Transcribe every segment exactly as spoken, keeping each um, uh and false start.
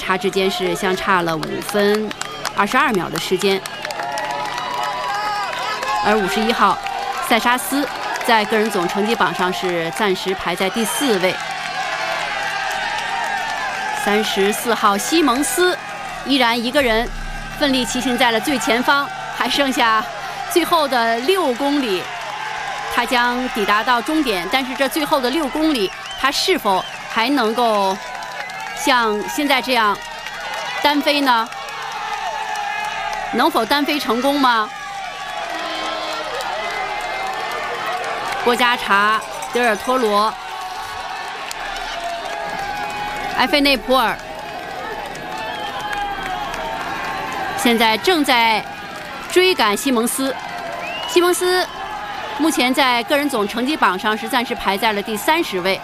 差之间是相差了五分二十二秒的时间。而五十一号塞沙斯在个人总成绩榜上是暂时排在第四位。三十四号西蒙斯依然一个人奋力骑行在了最前方，还剩下最后的六公里，他将抵达到终点。但是这最后的六公里，他是否还能够像现在这样单飞呢？能否单飞成功吗？波加查、德尔托罗、埃菲内普尔现在正在追赶西蒙斯。西蒙斯目前在个人总成绩榜上是暂时排在了第三十位，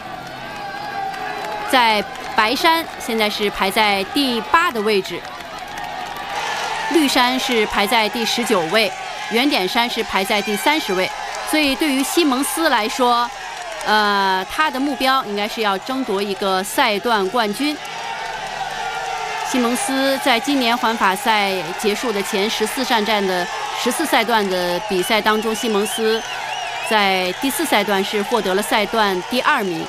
在白山现在是排在第八的位置，绿山是排在第十九位，圆点山是排在第三十位。所以对于西蒙斯来说，呃，他的目标应该是要争夺一个赛段冠军。西蒙斯在今年环法赛结束的前十四站站的十四赛段的比赛当中，西蒙斯在第四赛段是获得了赛段第二名。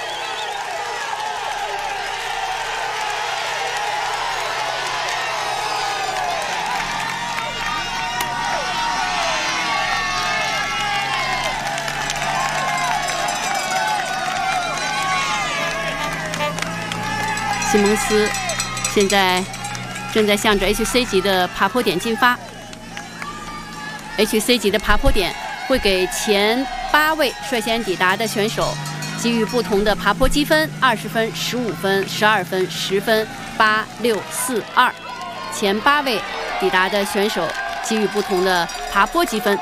西蒙斯现在正在向着 H C 级的爬坡点进发。H C 级的爬坡点会给前八位率先抵达的选手给予不同的爬坡积分：二十分、十五分、十二分、十分、八、六、四、二。前八位抵达的选手给予不同的爬坡积分。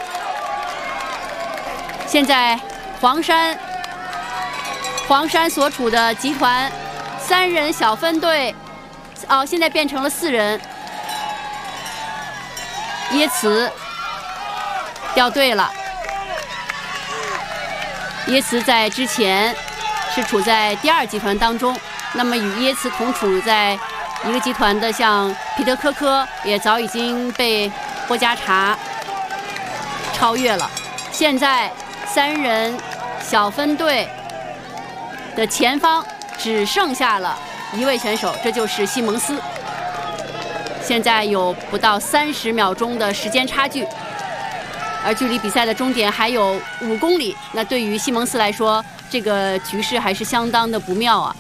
现在黄山，黄山所处的集团。三人小分队，哦，现在变成了四人。耶茨掉队了。耶茨在之前是处在第二集团当中，那么与耶茨同处在一个集团的像皮特科科也早已经被波加查超越了。现在三人小分队的前方只剩下了一位选手，这就是西蒙斯。现在有不到三十秒钟的时间差距，而距离比赛的终点还有五公里。那对于西蒙斯来说，这个局势还是相当的不妙啊。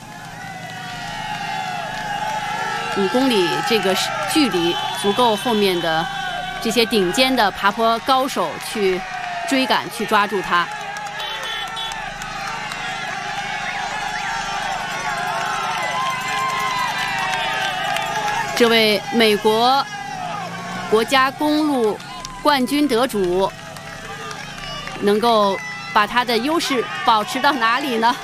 五公里这个距离足够后面的这些顶尖的爬坡高手去追赶、去抓住他。这位美国国家公路冠军得主能够把他的优势保持到哪里呢？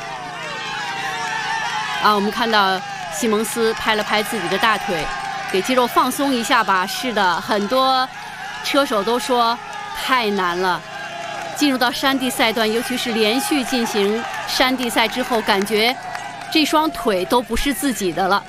啊，我们看到西蒙斯拍了拍自己的大腿，给肌肉放松一下吧。是的，很多车手都说太难了。进入到山地赛段，尤其是连续进行山地赛之后，感觉这双腿都不是自己的了。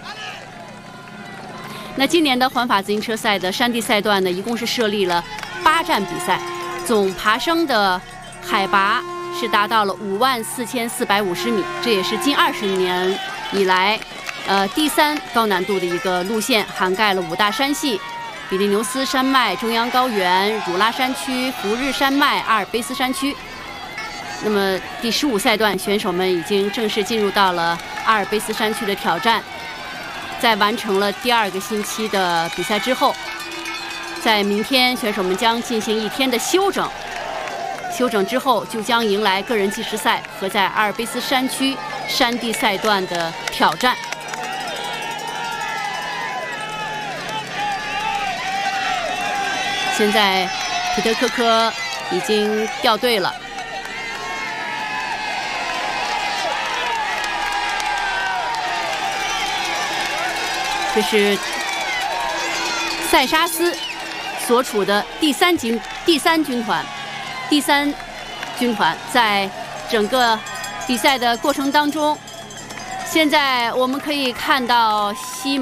那今年的环法自行车赛的山地赛段呢，一共是设立了八站比赛，总爬升的海拔是达到了五万四千四百五十米，这也是近二十年以来，呃，第三高难度的一个路线，涵盖了五大山系：比利牛斯山脉、中央高原、汝拉山区、福日山脉、阿尔卑斯山区。那么第十五赛段，选手们已经正式进入到了阿尔卑斯山区的挑战。在完成了第二个星期的比赛之后，在明天选手们将进行一天的休整，休整之后就将迎来个人计时赛和在阿尔卑斯山区山地赛段的挑战。现在皮特科科已经掉队了。这是塞沙斯所处的第三军第三军团，第三军团在整个比赛的过程当中，现在我们可以看到西